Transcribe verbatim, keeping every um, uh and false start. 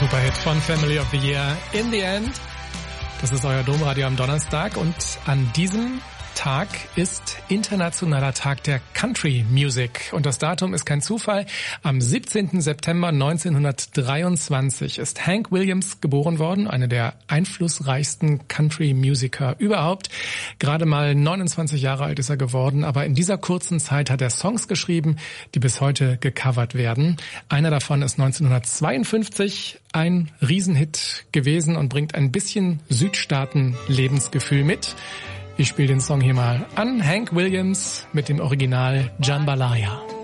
Superhit von Family of the Year, In the End. Das ist euer Domradio am Donnerstag und an diesem Tag ist Internationaler Tag der Country Music. Und das Datum ist kein Zufall. Am siebzehnten September neunzehnhundertdreiundzwanzig ist Hank Williams geboren worden, einer der einflussreichsten Country-Musiker überhaupt. Gerade mal neunundzwanzig Jahre alt ist er geworden, aber in dieser kurzen Zeit hat er Songs geschrieben, die bis heute gecovert werden. Einer davon ist neunzehnhundertzweiundfünfzig ein Riesenhit gewesen und bringt ein bisschen Südstaaten-Lebensgefühl mit. Ich spiele den Song hier mal an. Hank Williams mit dem Original Jambalaya.